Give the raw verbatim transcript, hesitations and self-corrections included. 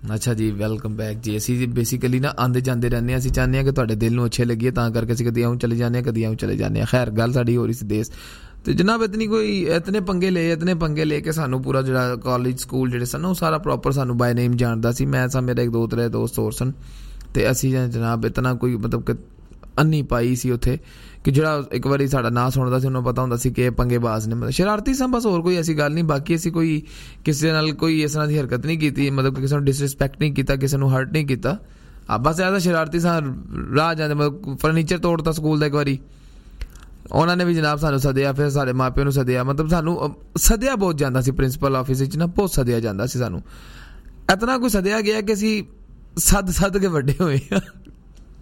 ਅੱਛਾ ਜੀ, welcome back ਜੀ। ਅਸੀਂ ਬੇਸਿਕਲੀ ਨਾ ਆਉਂਦੇ ਜਾਂਦੇ ਰਹਿੰਦੇ ਹਾਂ, ਅਸੀਂ ਚਾਹੁੰਦੇ ਹਾਂ ਕਿ ਤੁਹਾਡੇ ਦਿਲ ਨੂੰ ਅੱਛੇ ਲੱਗੀਏ, ਤਾਂ ਕਰਕੇ ਅਸੀਂ ਕਦੀ ਆਉਂ ਚਲੇ ਜਾਂਦੇ ਹਾਂ, ਕਦੀ ਆਉਂ ਚਲੇ ਜਾਂਦੇ ਹਾਂ। ਖੈਰ ਗੱਲ ਸਾਡੀ ਹੋ ਰਹੀ ਸੀ ਦੇਸ਼ ਤੇ ਜਨਾਬ ਇਤਨੀ ਕੋਈ ਇਤਨੇ ਪੰਗੇ ਲਏ ਇਤਨੇ ਪੰਗੇ ਲੈ ਕੇ ਸਾਨੂੰ ਪੂਰਾ ਜਿਹੜਾ ਕਾਲਜ ਸਕੂਲ ਜਿਹੜੇ ਸਨ ਉਹ ਸਾਰਾ ਪ੍ਰੋਪਰ ਸਾਨੂੰ ਬਾਏ ਨੇਮ ਜਾਣਦਾ ਸੀ। ਮੈਂ ਸਾਂ, ਮੇਰੇ ਇੱਕ ਦੋ ਤਰੇ ਦੋਸਤ ਹੋਰ ਸਨ ਅਤੇ ਅਸੀਂ ਜਨਾਬ ਇਤਨਾ ਕੋਈ ਮਤਲਬ ਕਿ ਅੰਨੀ ਪਾਈ ਸੀ ਉੱਥੇ ਕਿ ਜਿਹੜਾ ਇੱਕ ਵਾਰੀ ਸਾਡਾ ਨਾਂ ਸੁਣਦਾ ਸੀ ਉਹਨੂੰ ਪਤਾ ਹੁੰਦਾ ਸੀ ਕਿ ਇਹ ਪੰਗੇਬਾਜ਼ ਨੇ, ਮਤਲਬ ਸ਼ਰਾਰਤੀ ਸਾਂ ਬਸ, ਹੋਰ ਕੋਈ ਐਸੀ ਗੱਲ ਨਹੀਂ। ਬਾਕੀ ਅਸੀਂ ਕੋਈ ਕਿਸੇ ਨਾਲ ਕੋਈ ਇਸ ਤਰ੍ਹਾਂ ਦੀ ਹਰਕਤ ਨਹੀਂ ਕੀਤੀ, ਮਤਲਬ ਕਿ ਕਿਸੇ ਨੂੰ ਡਿਸਰਿਸਪੈਕਟ ਨਹੀਂ ਕੀਤਾ, ਕਿਸੇ ਨੂੰ ਹਰਟ ਨਹੀਂ ਕੀਤਾ। ਆ ਬਸ ਜ਼ਿਆਦਾ ਸ਼ਰਾਰਤੀ ਸਾਂ, ਰਾਹ ਜਾਂਦੇ ਮਤਲਬ ਫਰਨੀਚਰ ਤੋੜਤਾ ਸਕੂਲ ਦਾ ਇੱਕ ਵਾਰੀ, ਉਹਨਾਂ ਨੇ ਵੀ ਜਨਾਬ ਸਾਨੂੰ ਸੱਦਿਆ, ਫਿਰ ਸਾਡੇ ਮਾਂ ਪਿਓ ਨੂੰ ਸੱਦਿਆ, ਮਤਲਬ ਸਾਨੂੰ ਸੱਦਿਆ ਬਹੁਤ ਜਾਂਦਾ ਸੀ ਪ੍ਰਿੰਸੀਪਲ ਆਫਿਸ ਵਿੱਚ ਨਾ, ਬਹੁਤ ਸੱਦਿਆ ਜਾਂਦਾ ਸੀ ਸਾਨੂੰ। ਇਤਨਾ ਕੋਈ ਸੱਦਿਆ ਗਿਆ ਕਿ ਅਸੀਂ ਸੱਦ ਸੱਦ ਕੇ ਵੱਡੇ ਹੋਏ ਹਾਂ।